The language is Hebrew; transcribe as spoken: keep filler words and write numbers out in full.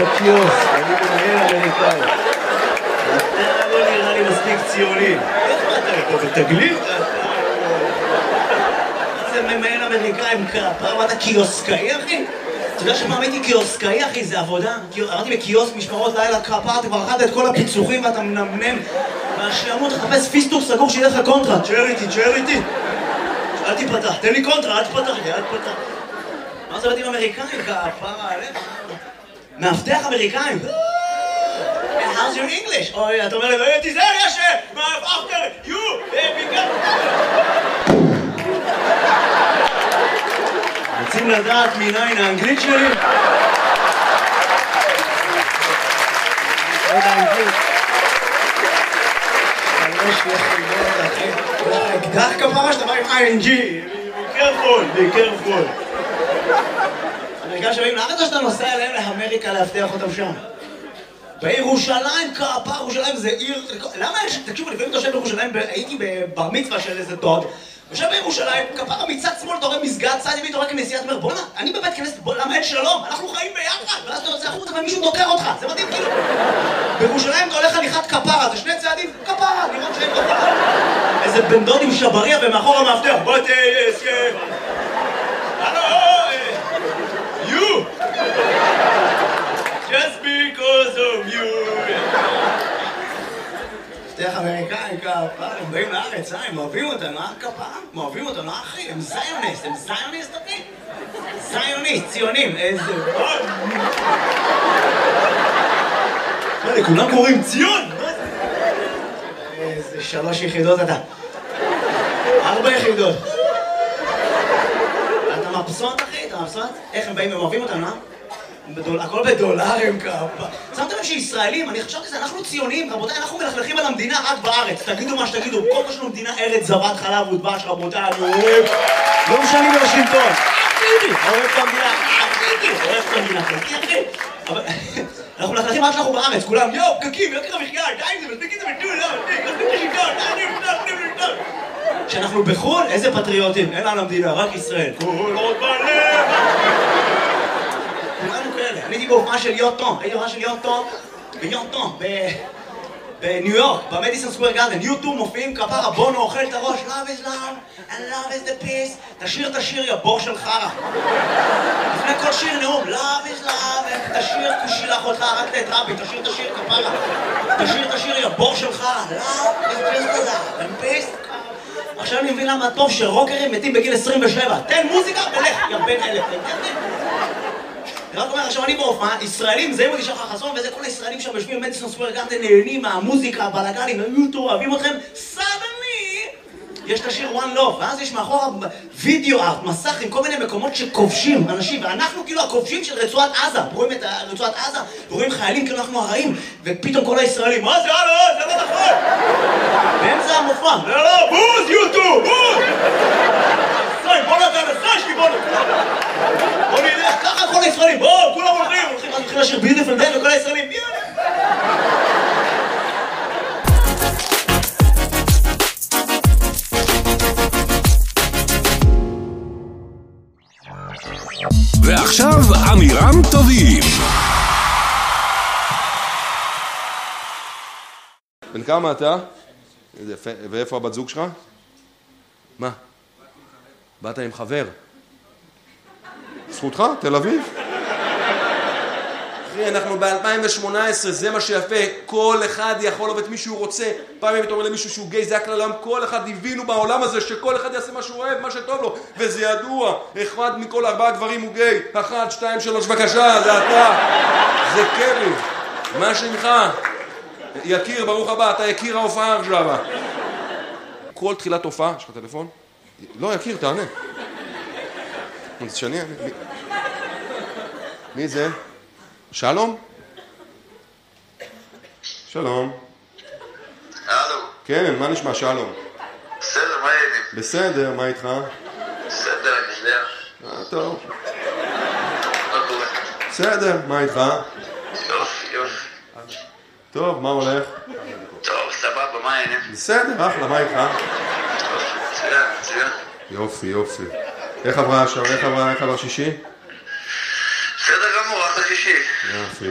בקיוסק, אני מנהל אמריקאי. אתה לא נראה לי מספיק ציוני. איך אתה פה בתגלית? זה ממהל אמריקאים כפרה, אתה קיוסקאי, אחי? אתה יודע שפעם הייתי קיוסקאי, אחי, זה עבודה. עברתי בקיוסק משמרות לילה כפרה, אתה כבר אכלת את כל הפיצוחים ואתה מנמנם. מהשעמות, תחפש פיסטוק סגור שיהיה לך קונטרה. תשאר איתי, תשאר איתי. אל תיפתח, תן לי קונטרה, אל תיפתח לי, אל תיפתח. מה זה בתים אמריקאים כפרה עליך? מאבטח אמריקאים. How's your English? אוי, אתה אומר לי, לא תיזהר, יש, after you, be careful. רוצים לדעת מניין האנגלית שלי? עוד האנגלית. יש לי אקדח כפרה שאתה בא עם איי אן ג'י. Be careful, be careful. אמריקאים שבאים לארץ או שאתה נוסע אליהם לאמריקה להבטיח אותם שם? בירושלים, כפרה, ירושלים זה עיר... למה יש... תקשיבו, לפעמים אתה יושב בירושלים, הייתי בבר מצווה של איזה דוד, יושב בירושלים, כפרה מצד שמאל, אתה רואה מסגד, צד ימין, אתה רואה כנסייה, אתה אומר, בוא'נה, אני בבית כנסת, למה אין שלום? אנחנו חיים ביחד, ואז אתה יוצא החוצה ומישהו דוקר אותך, זה מדהים כאילו. בירושלים אתה הולך הליכת כפרה, זה שני צעדים, כפרה, לראות שאין כפרה. איזה בן דוד עם שבריה ומאחור המאבטח, בוא תהיה... You! Just because of you! שתיך אמריקאים כפרה, הם באים לארץ, הם אוהבים אותם, אה כפרה? הם אוהבים אותם, לא אחי? הם זיוניסט, הם זיוניסט אחי? זיוניסט, ציונים, איזה... מה, לכולם קוראים ציון? איזה שלוש יחידות אתה. ארבע יחידות. אתה מבסוט אחי? אתה מבסוט? איך הם באים, הם אוהבים אותם, אה? הכל בדולרים כפה. שמתם לב שישראלים, אני חשבתי שזה, אנחנו ציונים, רבותיי, אנחנו מלכלכים על המדינה רק בארץ. תגידו מה שתגידו, כל מה שלנו מדינה ארץ זבת חלב ודבש, רבותיי, אני אוהב. לא משנה בוושינגטון. אחיתי, אוהב את המדינה, אחיתי, אוהב את המדינה, חלקי אחי. אבל אנחנו מלכלכים רק שאנחנו בארץ, כולם, יואו, פקקים, יוקר המחיה, די עם זה, מספיק את זה בטול, לא, מספיק, מספיק לשלטון, די, די, די, די. כשאנחנו בחו"ל, איזה פטריוטים, אין על המדינה, רק ישראל. כל עוד בלב. כולנו כאלה. אני הייתי בהופעה של יוטו, הייתי בהופעה של יוטו, ביוטו, בניו יורק, במדיסון סקוואר גארדן. יוטו מופיעים כפרה, בונו אוכל את הראש, love is love, and love is the peace. תשיר את השיר, יא בור של חרה. לפני כל שיר נאום, love is love, תשיר, תשילח אותך, רק את רבי, תשיר את השיר כפרה. תשיר את השיר, יא בור של חרה, love is just love, and peace. עכשיו אני מבין למה טוב שרוקרים מתים בגיל עשרים ושבע. תן מוזיקה ולך, יא בן אלף. אני רק אומר, עכשיו אני בהופעה, ישראלים, זה מודי שחר חסון, וזה כל הישראלים שם יושבים במדיסון סקוואר גארדן, נהנים מהמוזיקה, הבלגנים, היוטו, אוהבים אתכם, סדני! יש את השיר One Love, ואז יש מאחורה וידאו ארט, מסך עם כל מיני מקומות שכובשים אנשים, ואנחנו כאילו הכובשים של רצועת עזה, רואים את רצועת עזה, ורואים חיילים כאילו אנחנו הרעים, ופתאום כל הישראלים, מה זה, הלו, זה לא נכון! באמצע המופע, לא, לא, בוז, יוטו, בוז! סיים, בוא נתן, סיישתי, בוא נתן! בוא נלך, ככה כל הישראלים, בואו, כולם הולכים, הולכים, אז מתחיל לשיר ביוטיפול דיי וכל הישראלים, יאללה! ועכשיו אמירם טובים. בן כמה אתה? ואיפה הבת זוג שלך? מה? באת עם חבר? זכותך? תל אביב? אחי, אנחנו ב-אלפיים שמונה עשרה, זה מה שיפה. כל אחד יכול לעבוד מי שהוא רוצה. פעם אם אתה אומר למישהו שהוא גיי, זה הכלל העולם. כל אחד הבינו בעולם הזה שכל אחד יעשה מה שהוא אוהב, מה שטוב לו. וזה ידוע. אחד מכל ארבעה גברים הוא גיי. אחת, שתיים, שלוש, בבקשה, זה אתה. זה קרי. מה שמך? יקיר, ברוך הבא, אתה יקיר ההופעה עכשיו. כל תחילת הופעה, יש לך טלפון? לא, יקיר, תענה. זה שני, אני... מי זה? שלום? שלום. הלו. כן, מה נשמע שלום? בסדר, מה העניינים? בסדר, מה איתך? בסדר, אני יודע. אה, טוב. מה קורה? בסדר, מה איתך? יופי, יופי. טוב, מה הולך? טוב, סבבה, מה העניינים? בסדר, אחלה, מה איתך? מצוין, מצוין. יופי, יופי. איך עברה עכשיו? איך עברה? איך עברה שישי? בסדר גמור, אחלה שישי. יופי.